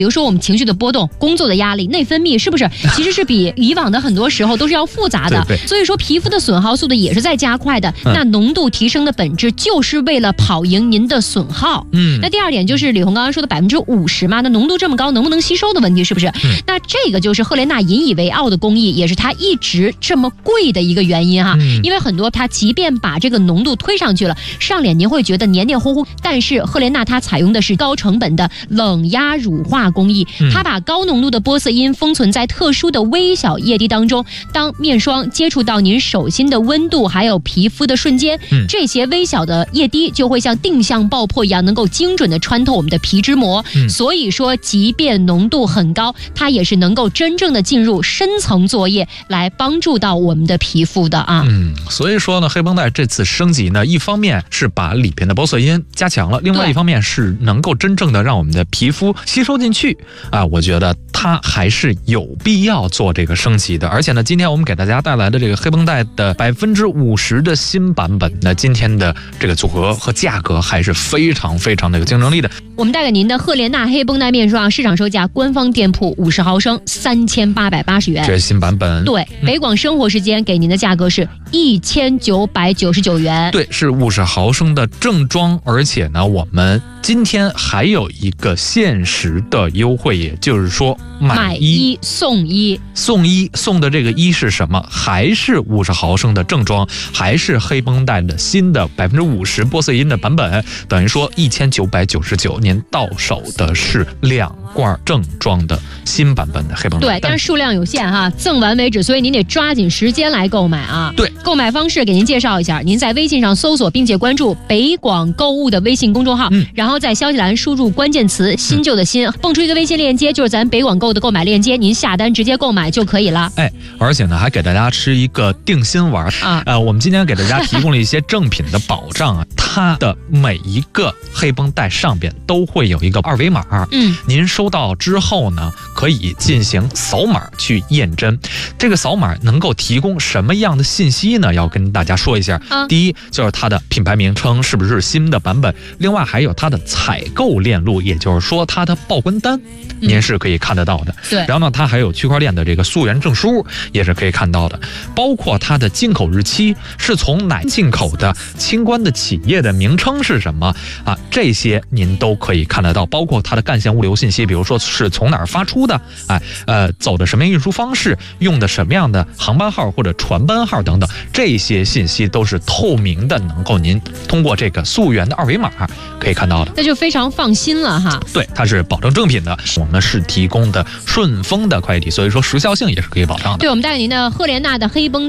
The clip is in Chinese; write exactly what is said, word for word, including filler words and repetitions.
比如说我们情绪的波动、工作的压力、内分泌，是不是其实是比以往的很多时候都是要复杂的？ 对对， 所以说皮肤的损耗速度也是在加快的。嗯、那浓度提升的本质就是为了跑赢您的损耗。嗯，那第二点就是李红刚刚说的百分之五十嘛，那浓度这么高，能不能吸收的问题，是不是？嗯、那这个就是赫莲娜引以为傲的工艺，也是它一直这么贵的一个原因哈。嗯、因为很多它即便把这个浓度推上去了，上脸您会觉得黏黏糊糊，但是赫莲娜它采用的是高成本的冷压乳化工艺，它把高浓度的玻色因封存在特殊的微小液滴当中，当面霜接触到您手心的温度还有皮肤的瞬间，嗯、这些微小的液滴就会像定向爆破一样，能够精准的穿透我们的皮脂膜。嗯、所以说，即便浓度很高，它也是能够真正的进入深层作业，来帮助到我们的皮肤的啊。 嗯，所以说呢，黑绷带这次升级呢，一方面是把里边的玻色因加强了，另外一方面是能够真正的让我们的皮肤吸收进去啊。我觉得它还是有必要做这个升级的。而且呢，今天我们给大家带来的这个黑绷带的百分之五十的新版本呢，今天的这个组合和价格还是非常非常的有竞争力的。 我们带给您的赫莲娜黑绷带面霜市场售价，官方店铺五十毫升三千八百八十元， 这是新版本。 对，北广生活时间给您的价格是一千九百九十九元。 对，是五十毫升的正装，而且呢，我们今天还有一个限时的优惠，也就是说买一送一， 送一送的这个一是什么？还是五十毫升的正装，还是黑绷带的新的百分之五十玻色因的版本，等于说一千九百九十九，您到手的是两罐正装的新版本的黑绷带。 对，但是数量有限哈，赠完为止，所以您得抓紧时间来购买啊。 对， 购买方式给您介绍一下，您在微信上搜索并且关注北广购物的微信公众号，嗯、然后在消息栏输入关键词新旧的新，嗯、蹦出一个微信链接，就是咱北广购的购买链接，您下单直接购买就可以了。 哎，而且呢，还给大家吃一个定心丸啊。呃，我们今天给大家提供了一些正品的保障啊，它的每一个黑绷带上边都会有一个二维码，嗯，您收到之后呢，可以进行扫码去验真。这个扫码能够提供什么样的信息呢？要跟大家说一下。啊、第一就是它的品牌名称是不是新的版本，另外还有它的采购链路，也就是说它的报关单，您是可以看得到的。 对、嗯， 然后呢，它还有区块链的这个溯源证书，也是可以看到的，包括它的进口日期是从哪进口的，清关的企业的名称是什么啊，这些您都可以看得到，包括它的干线物流信息，比如说是从哪儿发出的，哎，呃，走的什么样运输方式，用的什么样的航班号或者船班号等等，这些信息都是透明的，能够您通过这个溯源的二维码可以看到的， 那就非常放心了哈。 对，它是保证正品的，我们是提供的顺丰的快递，所以说时效性也是可以保障的。 对，我们带给您的赫莲娜的黑绷带